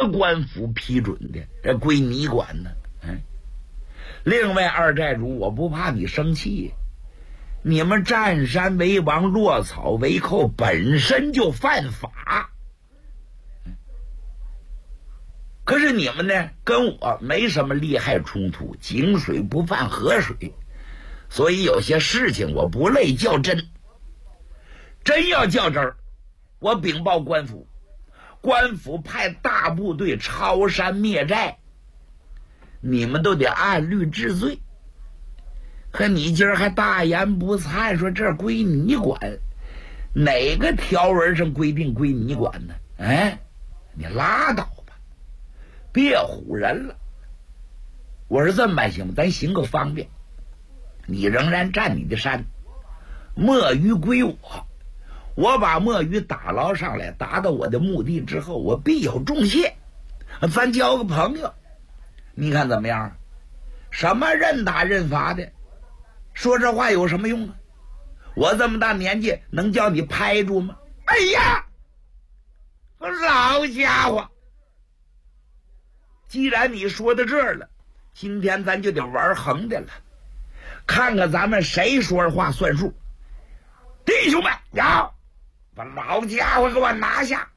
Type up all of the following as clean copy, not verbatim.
官府批准的，这归你管呢。另外二寨主，我不怕你生气，你们占山为王，落草为寇，本身就犯法。可是你们呢，跟我没什么利害冲突，井水不犯河水，所以有些事情我不累较真。真要较真儿，我禀报官府，官府派大部队抄山灭寨，你们都得按律治罪。可你今儿还大言不惭，说这归你管，哪个条文上规定归你管呢？你拉倒吧，别唬人了。我说这么办行吗？咱行个方便，你仍然占你的山，墨鱼归我，我把墨鱼打捞上来，达到我的目的之后，我必有重谢，咱交个朋友，你看怎么样？什么认打认罚的，说这话有什么用啊？我这么大年纪能叫你拍住吗？哎呀，老家伙，既然你说到这儿了，今天咱就得玩横的了，看看咱们谁说话算数。弟兄们，要把老家伙给我拿下！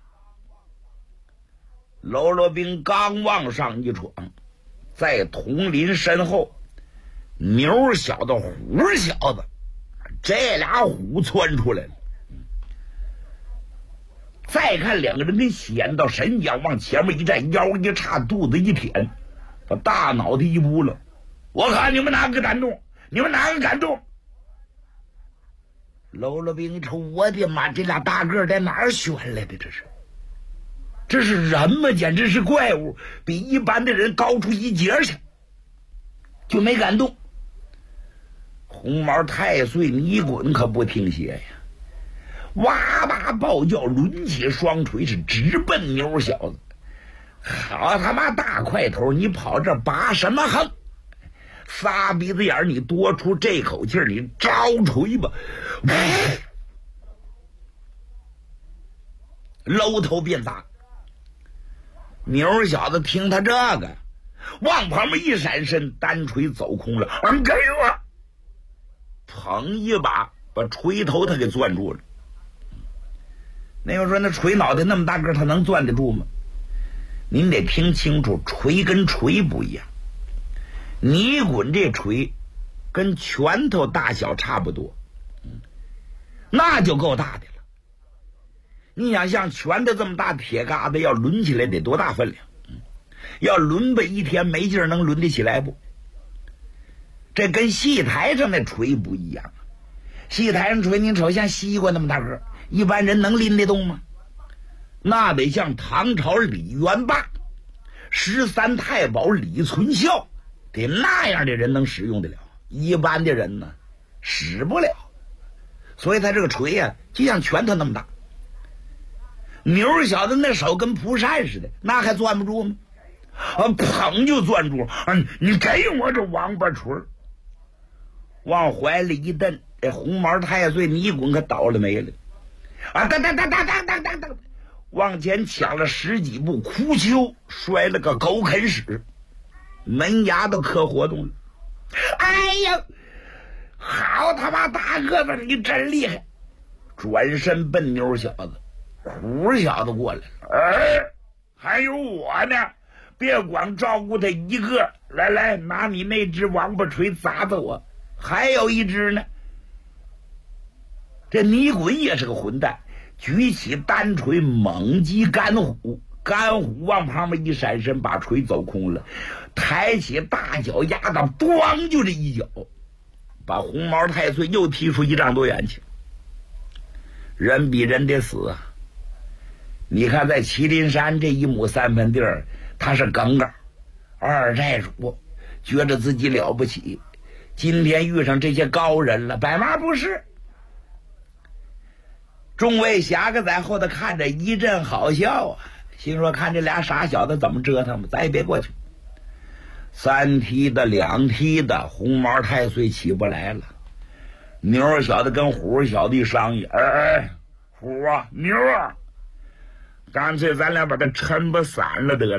喽啰兵刚往上一闯，在佟林身后，牛小子虎小子，这俩虎窜出来了。再看两个人跟显到神一样，往前面一站，腰一叉，肚子一舔，把大脑袋一扑了。我看你们哪个敢动？你们哪个敢动？喽啰兵一瞅，我的妈，这俩大个在哪儿选来的？这是人吗？简直是怪物，比一般的人高出一截去，就没敢动。红毛太岁泥滚可不听歇呀，哇哇暴叫，抡起双锤是直奔牛小子。好他妈大块头，你跑这拔什么横？仨鼻子眼你多出这口气，你招锤吧！搂头便砸。牛小子听他这个，往旁边一闪身，单锤走空了。给我捧一把，把锤头他给攥住了。那个说那锤脑袋那么大个，他能攥得住吗？您得听清楚，锤跟锤不一样。泥滚这锤跟拳头大小差不多，那就够大的了。你想像拳头这么大铁疙瘩，要抡起来得多大分量？要抡吧一天没劲儿，能抡得起来不？这跟戏台上那锤不一样。戏台上锤，您瞅像西瓜那么大个，一般人能拎得动吗？那得像唐朝李元霸、13太保李存孝，得那样的人能使用得了，一般的人呢使不了。所以他这个锤呀，就像拳头那么大。牛小子那手跟蒲扇似的，那还攥不住吗？捧就攥住。你给我这王八锤，往怀里一蹬，这红毛太岁泥滚可倒了霉了。当，往前抢了10几步，哭秋摔了个狗啃屎，门牙都磕活动了。哎呀，好他妈大个子，你真厉害！转身奔牛小子，虎小子过来了。还有我呢，别光照顾他一个，来，拿你那只王八锤砸砸我。还有一只呢。这泥滚也是个混蛋，举起单锤猛击干虎，干虎往旁边一闪身，把锤走空了，抬起大脚丫子，咣就这一脚，把红毛太岁又踢出1丈多远去。人比人得死啊！你看在麒麟山这1亩3分地儿，他是耿耿二寨主，觉得自己了不起，今天遇上这些高人了，百嘛不是。众位侠客在后头看着一阵好笑啊，心说看这俩傻小子怎么折腾吧，咱也别过去。3踢的2踢的，红毛太岁起不来了。牛小子跟虎小子一商议，虎啊牛啊，干脆咱俩把他抻不散了得了。